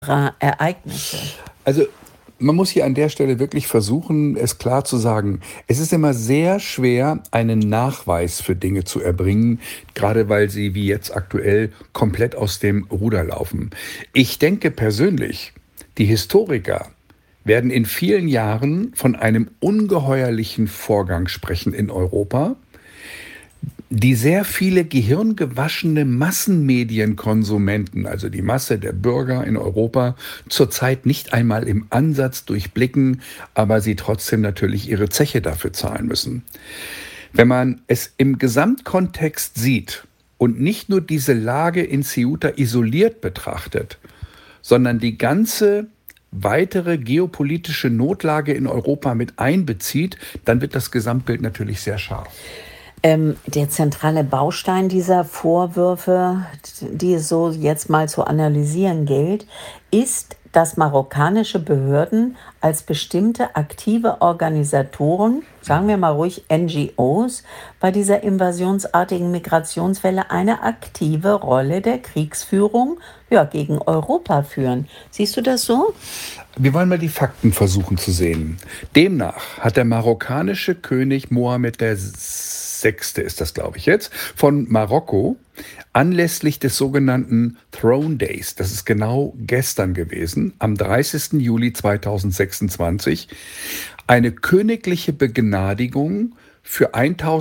Ereignisse? Also man muss hier an der Stelle wirklich versuchen, es klar zu sagen. Es ist immer sehr schwer, einen Nachweis für Dinge zu erbringen, gerade weil sie wie jetzt aktuell komplett aus dem Ruder laufen. Ich denke persönlich, die Historiker werden in vielen Jahren von einem ungeheuerlichen Vorgang sprechen in Europa, die sehr viele gehirngewaschene Massenmedienkonsumenten, also die Masse der Bürger in Europa, zurzeit nicht einmal im Ansatz durchblicken, aber sie trotzdem natürlich ihre Zeche dafür zahlen müssen. Wenn man es im Gesamtkontext sieht und nicht nur diese Lage in Ceuta isoliert betrachtet, sondern die ganze weitere geopolitische Notlage in Europa mit einbezieht, dann wird das Gesamtbild natürlich sehr scharf. Der zentrale Baustein dieser Vorwürfe, die es so jetzt mal zu analysieren gilt, ist, dass marokkanische Behörden als bestimmte aktive Organisatoren, sagen wir mal ruhig NGOs, bei dieser invasionsartigen Migrationswelle eine aktive Rolle der Kriegsführung gegen Europa führen. Siehst du das so? Wir wollen mal die Fakten versuchen zu sehen. Demnach hat der marokkanische König Mohammed VI. Ist das, glaube ich, jetzt, von Marokko anlässlich des sogenannten Throne Days, das ist genau gestern gewesen, am 30. Juli 2026, eine königliche Begnadigung für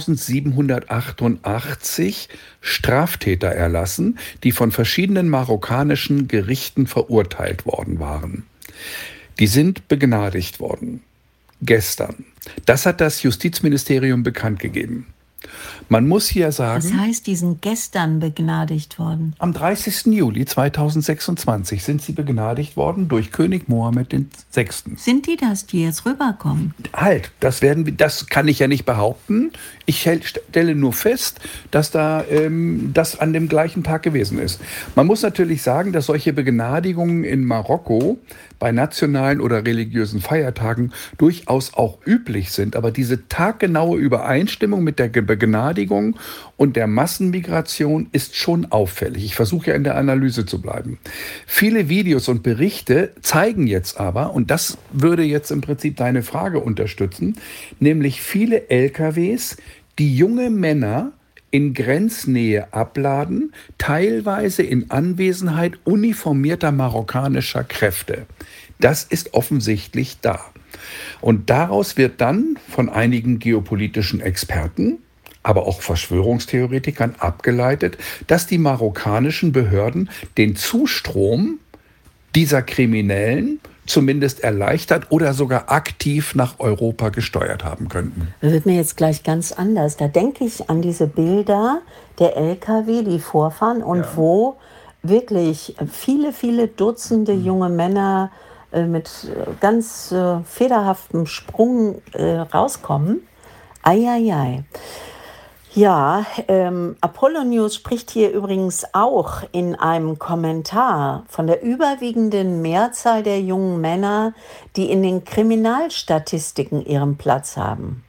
1788 Straftäter erlassen, die von verschiedenen marokkanischen Gerichten verurteilt worden waren. Die sind begnadigt worden. Gestern. Das hat das Justizministerium bekannt gegeben. Man muss hier sagen... Das heißt, die sind gestern begnadigt worden. Am 30. Juli 2026 sind sie begnadigt worden durch König Mohammed VI. Sind die das, die jetzt rüberkommen? Halt, das kann ich ja nicht behaupten. Ich stelle nur fest, dass das an dem gleichen Tag gewesen ist. Man muss natürlich sagen, dass solche Begnadigungen in Marokko bei nationalen oder religiösen Feiertagen durchaus auch üblich sind. Aber diese taggenaue Übereinstimmung mit der Begnadigung und der Massenmigration ist schon auffällig. Ich versuche ja in der Analyse zu bleiben. Viele Videos und Berichte zeigen jetzt aber, und das würde jetzt im Prinzip deine Frage unterstützen, nämlich viele LKWs, die junge Männer in Grenznähe abladen, teilweise in Anwesenheit uniformierter marokkanischer Kräfte. Das ist offensichtlich da. Und daraus wird dann von einigen geopolitischen Experten, aber auch Verschwörungstheoretikern abgeleitet, dass die marokkanischen Behörden den Zustrom dieser Kriminellen zumindest erleichtert oder sogar aktiv nach Europa gesteuert haben könnten. Das wird mir jetzt gleich ganz anders. Da denke ich an diese Bilder der LKW, die vorfahren und wo wirklich viele, viele Dutzende junge Männer mit ganz federhaftem Sprung rauskommen. Eieiei. Ja, Apollo News spricht hier übrigens auch in einem Kommentar von der überwiegenden Mehrzahl der jungen Männer, die in den Kriminalstatistiken ihren Platz haben.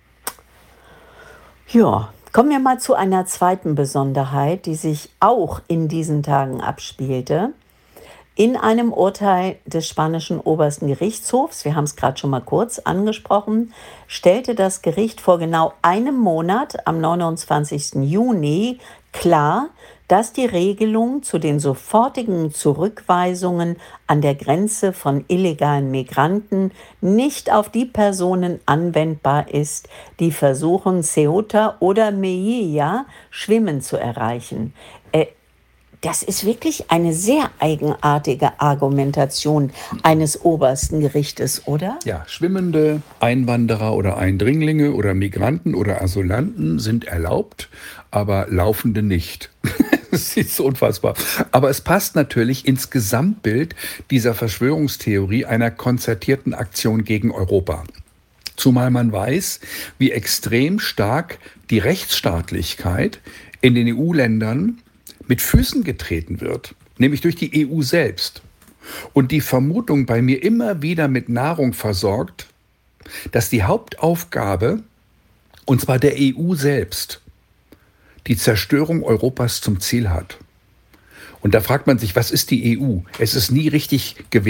Ja, kommen wir mal zu einer zweiten Besonderheit, die sich auch in diesen Tagen abspielte. In einem Urteil des spanischen obersten Gerichtshofs, wir haben es gerade schon mal kurz angesprochen, stellte das Gericht vor genau einem Monat, am 29. Juni, klar, dass die Regelung zu den sofortigen Zurückweisungen an der Grenze von illegalen Migranten nicht auf die Personen anwendbar ist, die versuchen, Ceuta oder Melilla schwimmen zu erreichen. Das ist wirklich eine sehr eigenartige Argumentation eines obersten Gerichtes, oder? Ja, schwimmende Einwanderer oder Eindringlinge oder Migranten oder Asylanten sind erlaubt, aber Laufende nicht. Das ist so unfassbar. Aber es passt natürlich ins Gesamtbild dieser Verschwörungstheorie einer konzertierten Aktion gegen Europa. Zumal man weiß, wie extrem stark die Rechtsstaatlichkeit in den EU-Ländern mit Füßen getreten wird, nämlich durch die EU selbst. Und die Vermutung bei mir immer wieder mit Nahrung versorgt, dass die Hauptaufgabe, und zwar der EU selbst, die Zerstörung Europas zum Ziel hat. Und da fragt man sich, was ist die EU? Es ist nie richtig gewesen.